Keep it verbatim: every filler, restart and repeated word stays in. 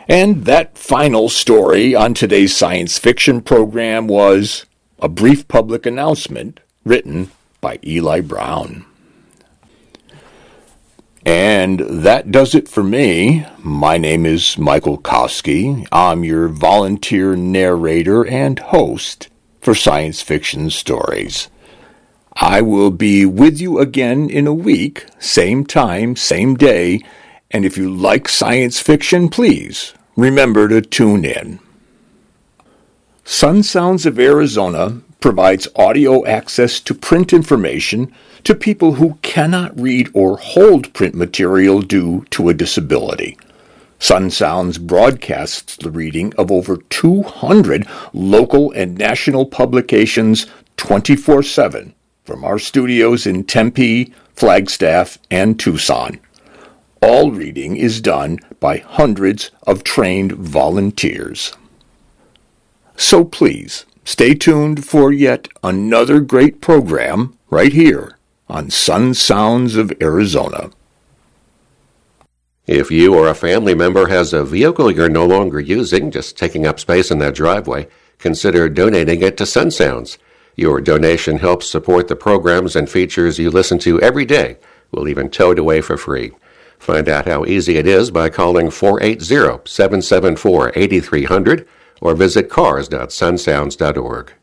And that final story on today's science fiction program was a brief public announcement written by Eli Brown. And that does it for me. My name is Michael Kosky. I'm your volunteer narrator and host for Science Fiction Stories. I will be with you again in a week, same time, same day, and if you like science fiction, please remember to tune in. Sun Sounds of Arizona provides audio access to print information to people who cannot read or hold print material due to a disability. Sun Sounds broadcasts the reading of over two hundred local and national publications twenty-four seven from our studios in Tempe, Flagstaff, and Tucson. All reading is done by hundreds of trained volunteers. So please, stay tuned for yet another great program right here on Sun Sounds of Arizona. If you or a family member has a vehicle you're no longer using, just taking up space in that driveway, consider donating it to Sun Sounds. Your donation helps support the programs and features you listen to every day. We'll even tow it away for free. Find out how easy it is by calling four eight zero, seven seven four, eight three zero zero or visit cars dot sun sounds dot org.